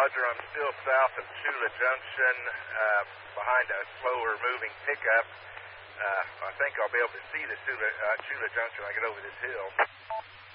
Roger, I'm still south of Chula Junction, behind a slower moving pickup. I think I'll be able to see the Chula Junction when I get over this hill.